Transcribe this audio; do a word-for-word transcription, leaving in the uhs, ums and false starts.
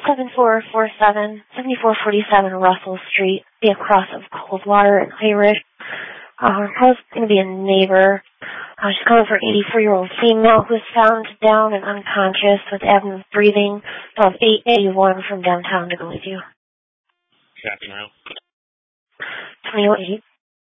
seven four four seven, seven four four seven Russell Street, be across of Coldwater and Irish. Uh, her husband's going to be a neighbor. Uh, she's calling for an eighty-four-year-old female who was found down and unconscious with abdomen breathing. So of eight eighty-one from downtown to go with you. Captain Row. twenty oh eight.